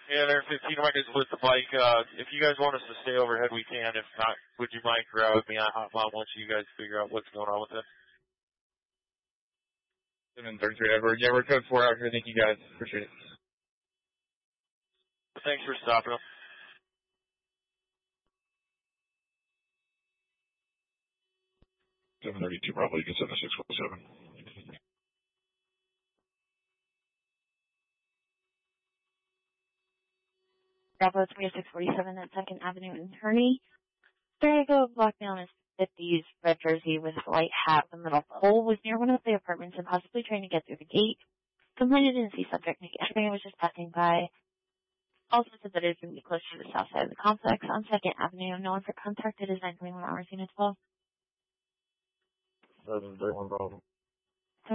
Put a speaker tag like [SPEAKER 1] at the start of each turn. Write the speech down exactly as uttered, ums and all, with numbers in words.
[SPEAKER 1] Yeah, there, fifteen Mike is with the bike. Uh, if you guys want us to stay overhead, we can. If not, would you mind grabbing me on hotline once you guys figure out what's going on with it?
[SPEAKER 2] seven thirty-three, Edward. Yeah, we're code four out here. Thank you guys. Appreciate it.
[SPEAKER 1] Thanks for stopping up.
[SPEAKER 3] seven thirty-two, probably. You can send a six four seven.
[SPEAKER 4] Bravo twenty-six forty-seven at second Avenue in Kearney. Therigo blocked down his fifties red jersey with a light hat. The middle pole was near one of the apartments and possibly trying to get through the gate. Complained didn't see subject yesterday. Was just passing by. Also said that it would be close to the south side of the complex on second Avenue. No one for contact. It is nine twenty-one hours unit twelve.
[SPEAKER 3] Seven thirty-one, problem.